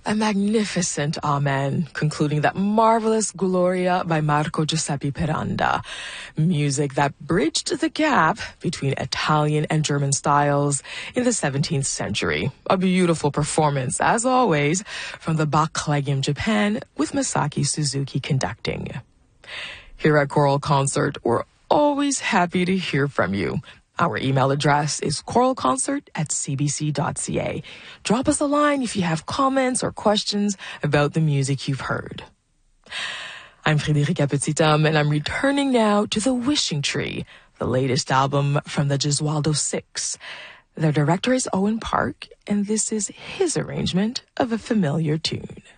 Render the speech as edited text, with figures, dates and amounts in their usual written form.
A magnificent Amen, concluding that marvelous Gloria by Marco Giuseppe Piranda. Music that bridged the gap between Italian and German styles in the 17th century. A beautiful performance, as always, from the Bach Collegium Japan with Masaki Suzuki conducting. Here at Choral Concert, we're always happy to hear from you. Our email address is choralconcert@cbc.ca. Drop us a line if you have comments or questions about the music you've heard. I'm Frédérica Petithomme, and I'm returning now to The Wishing Tree, the latest album from the Gesualdo Six. Their director is Owen Park, and this is his arrangement of a familiar tune.